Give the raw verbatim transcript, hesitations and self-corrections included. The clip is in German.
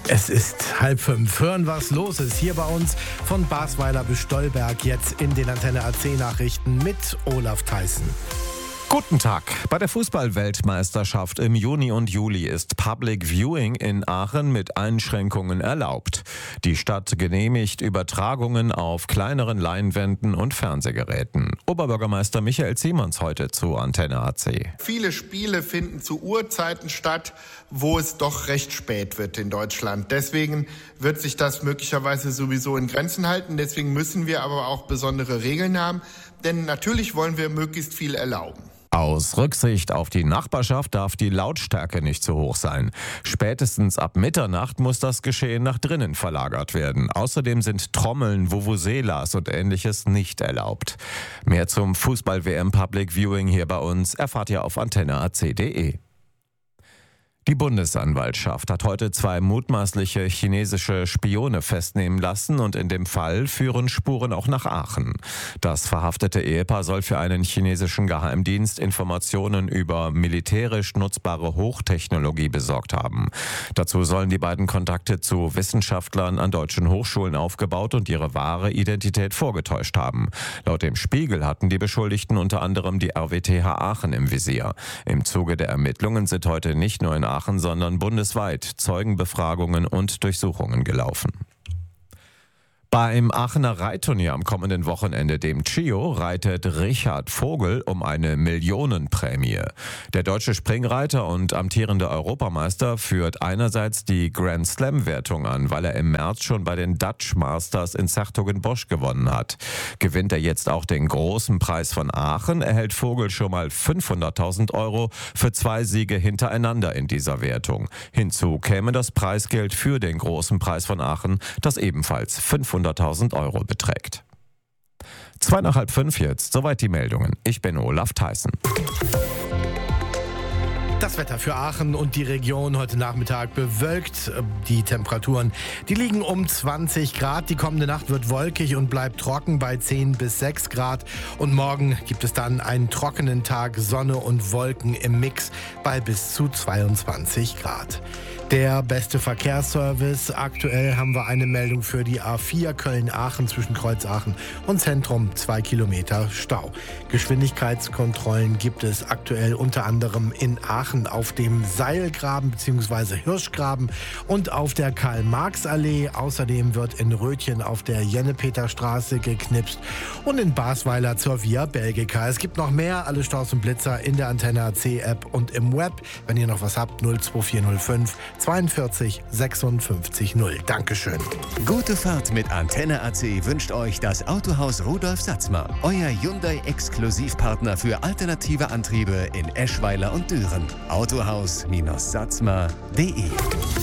Es ist halb fünf. Hören, was los ist hier bei uns von Basweiler bis Stolberg. Jetzt in den Antenne A C Nachrichten mit Olaf Theissen. Guten Tag. Bei der Fußball-Weltmeisterschaft im Juni und Juli ist Public Viewing in Aachen mit Einschränkungen erlaubt. Die Stadt genehmigt Übertragungen auf kleineren Leinwänden und Fernsehgeräten. Oberbürgermeister Michael Ziemons heute zu Antenne A C. Viele Spiele finden zu Uhrzeiten statt, wo es doch recht spät wird in Deutschland. Deswegen wird sich das möglicherweise sowieso in Grenzen halten. Deswegen müssen wir aber auch besondere Regeln haben. Denn natürlich wollen wir möglichst viel erlauben. Aus Rücksicht auf die Nachbarschaft darf die Lautstärke nicht zu hoch sein. Spätestens ab Mitternacht muss das Geschehen nach drinnen verlagert werden. Außerdem sind Trommeln, Vuvuzelas und Ähnliches nicht erlaubt. Mehr zum Fußball-W M Public Viewing hier bei uns erfahrt ihr auf antenne a c punkt de. Die Bundesanwaltschaft hat heute zwei mutmaßliche chinesische Spione festnehmen lassen und in dem Fall führen Spuren auch nach Aachen. Das verhaftete Ehepaar soll für einen chinesischen Geheimdienst Informationen über militärisch nutzbare Hochtechnologie besorgt haben. Dazu sollen die beiden Kontakte zu Wissenschaftlern an deutschen Hochschulen aufgebaut und ihre wahre Identität vorgetäuscht haben. Laut dem Spiegel hatten die Beschuldigten unter anderem die R W T H Aachen im Visier. Im Zuge der Ermittlungen sind heute nicht nur in Aachen, sondern bundesweit Zeugenbefragungen und Durchsuchungen gelaufen. Beim Aachener Reitturnier am kommenden Wochenende, dem Chio, reitet Richard Vogel um eine Millionenprämie. Der deutsche Springreiter und amtierende Europameister führt einerseits die Grand Slam-Wertung an, weil er im März schon bei den Dutch Masters in 's-Hertogenbosch gewonnen hat. Gewinnt er jetzt auch den großen Preis von Aachen, erhält Vogel schon mal fünfhunderttausend Euro für zwei Siege hintereinander in dieser Wertung. Hinzu käme das Preisgeld für den großen Preis von Aachen, das ebenfalls fünfhunderttausend Euro beträgt. Zwei nach halb fünf jetzt, soweit die Meldungen. Ich bin Olaf Theissen. Das Wetter für Aachen und die Region heute Nachmittag bewölkt. Die Temperaturen, die liegen um zwanzig Grad. Die kommende Nacht wird wolkig und bleibt trocken bei zehn bis sechs Grad. Und morgen gibt es dann einen trockenen Tag, Sonne und Wolken im Mix bei bis zu zweiundzwanzig Grad. Der beste Verkehrsservice. Aktuell haben wir eine Meldung für die A vier Köln-Aachen zwischen Kreuzaachen und Zentrum, zwei Kilometer Stau. Geschwindigkeitskontrollen gibt es aktuell unter anderem in Aachen auf dem Seilgraben bzw. Hirschgraben und auf der Karl-Marx-Allee. Außerdem wird in Rötchen auf der Jennepeter-Straße geknipst und in Basweiler zur Via Belgica. Es gibt noch mehr, alle Staus und Blitzer in der Antenne A C App und im Web. Wenn ihr noch was habt, null zwei vier null fünf zweiundvierzig sechsundfünfzig null. Dankeschön. Gute Fahrt mit Antenne A C wünscht euch das Autohaus Rudolf Satzmer. Euer Hyundai-Exklusivpartner für alternative Antriebe in Eschweiler und Düren. autohaus Bindestrich satzmer punkt de